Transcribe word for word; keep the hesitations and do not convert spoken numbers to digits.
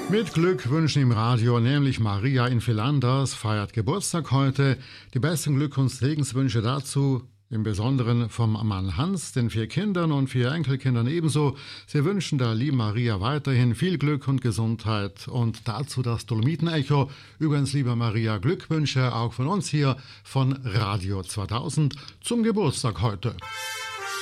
Mit Glückwünschen im Radio, nämlich Maria in Philanders feiert Geburtstag heute. Die besten Glück- und Segenswünsche dazu, im Besonderen vom Mann Hans, den vier Kindern und vier Enkelkindern ebenso. Sie wünschen der lieben Maria weiterhin viel Glück und Gesundheit und dazu das Dolomiten-Echo. Übrigens, liebe Maria, Glückwünsche auch von uns hier von Radio zweitausend zum Geburtstag heute.